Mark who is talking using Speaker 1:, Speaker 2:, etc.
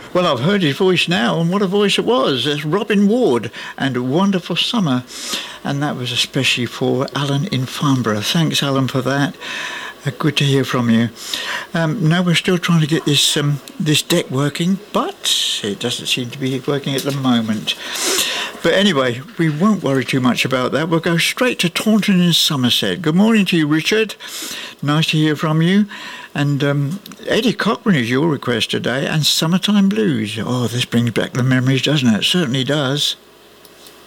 Speaker 1: Well, I've heard his voice now, and what a voice it was. It's Robin Ward and a Wonderful Summer. And that was especially for Alan in Farnborough. Thanks, Alan, for that. Good to hear from you. Now we're still trying to get this deck working, but it doesn't seem to be working at the moment. But anyway, we won't worry too much about that. We'll go straight to Taunton in Somerset. Good morning to you, Richard. Nice to hear from you. And Eddie Cochran is your request today, and Summertime Blues. Oh, this brings back the memories, doesn't it? It certainly does.